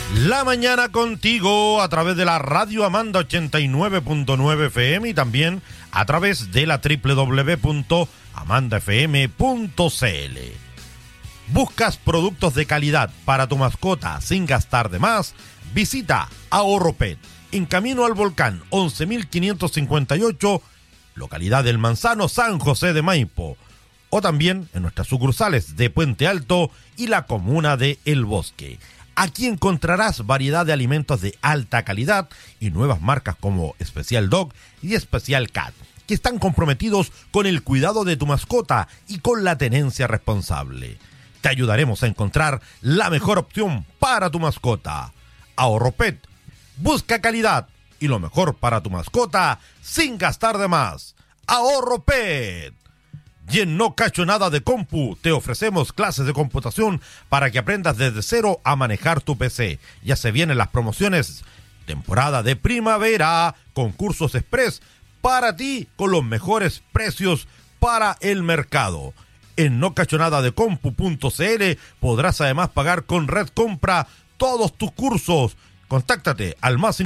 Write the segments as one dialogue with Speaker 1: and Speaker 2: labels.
Speaker 1: La mañana contigo a través de la Radio Amanda 89.9 FM y también a través de la www.amandafm.cl. ¿Buscas productos de calidad para tu mascota sin gastar de más? Visita Ahorropet en Camino al Volcán 11.558, localidad del Manzano, San José de Maipo, o también en nuestras sucursales de Puente Alto y la comuna de El Bosque. Aquí encontrarás variedad de alimentos de alta calidad y nuevas marcas como Special Dog y Special Cat, que están comprometidos con el cuidado de tu mascota y con la tenencia responsable. Te ayudaremos a encontrar la mejor opción para tu mascota. Ahorropet, busca calidad y lo mejor para tu mascota sin gastar de más. Ahorropet. Y en No Cacho Nada de Compu te ofrecemos clases de computación para que aprendas desde cero a manejar tu PC. Ya se vienen las promociones, temporada de primavera, concursos express para ti con los mejores precios para el mercado. En nocachonadadecompu.cl podrás además pagar con Red Compra todos tus cursos. Contáctate al más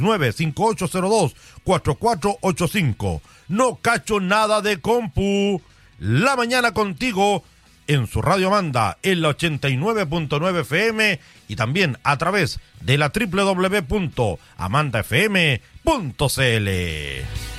Speaker 1: 569-5802-4485. No Cacho Nada de Compu. La mañana contigo en su Radio Amanda en la 89.9 FM y también a través de la www.amandafm.cl.